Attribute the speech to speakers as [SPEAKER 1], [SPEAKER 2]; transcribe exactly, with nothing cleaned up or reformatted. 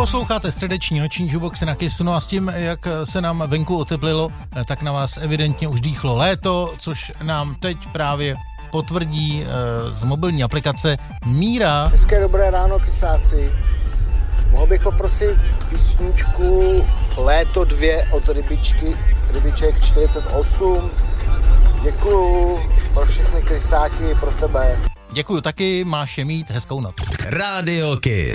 [SPEAKER 1] Posloucháte středeční noční jukeboxy na Kissu, no a s tím, jak se nám venku oteplilo, tak na vás evidentně už dýchlo léto, což nám teď právě potvrdí e, z mobilní aplikace Míra.
[SPEAKER 2] Hezké dobré ráno, kysáci. Mohl bych poprosit písničku Léto dvě od Rybičky, Rybiček čtyřicet osm. Děkuju pro všechny krysáky, pro tebe.
[SPEAKER 1] Děkuju taky, máš je mít hezkou noc.
[SPEAKER 3] Radio Kiss.